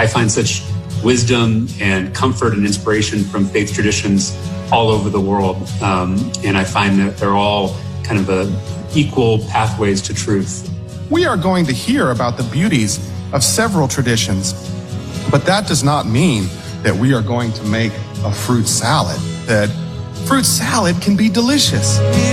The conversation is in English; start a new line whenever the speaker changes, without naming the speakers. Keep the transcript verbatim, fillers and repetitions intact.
I find such wisdom and comfort and inspiration from faith traditions all over the world. Um, and I find that they're all kind of a equal pathways to truth.
We are going to hear about the beauties of several traditions, but that does not mean that we are going to make a fruit salad. That fruit salad can be delicious.